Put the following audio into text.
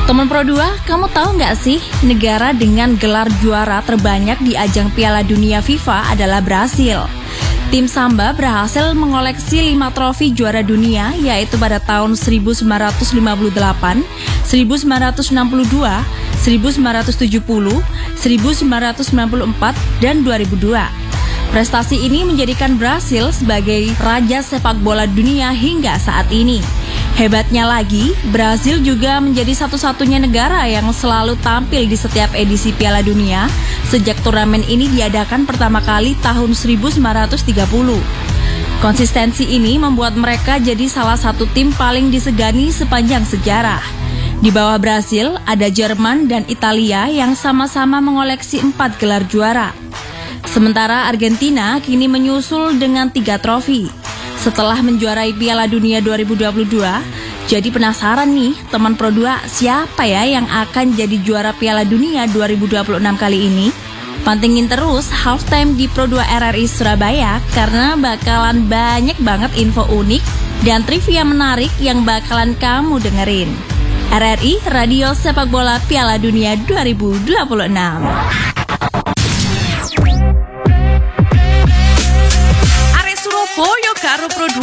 Teman Pro 2, kamu tahu nggak sih negara dengan gelar juara terbanyak di ajang Piala Dunia FIFA adalah Brasil. Tim Samba berhasil mengoleksi 5 trofi juara dunia, yaitu pada tahun 1958, 1962, 1970, 1994, dan 2002. Prestasi ini menjadikan Brasil sebagai raja sepak bola dunia hingga saat ini. Hebatnya lagi, Brasil juga menjadi satu-satunya negara yang selalu tampil di setiap edisi Piala Dunia sejak turnamen ini diadakan pertama kali tahun 1930. Konsistensi ini membuat mereka jadi salah satu tim paling disegani sepanjang sejarah. Di bawah Brasil, ada Jerman dan Italia yang sama-sama mengoleksi 4 gelar juara. Sementara Argentina kini menyusul dengan 3 trofi. Setelah menjuarai Piala Dunia 2022, jadi penasaran nih teman Pro 2, siapa ya yang akan jadi juara Piala Dunia 2026 kali ini? Pantengin terus Halftime di Pro 2 RRI Surabaya karena bakalan banyak banget info unik dan trivia menarik yang bakalan kamu dengerin. RRI Radio Sepak Bola Piala Dunia 2026. Surabaya karo Pro 2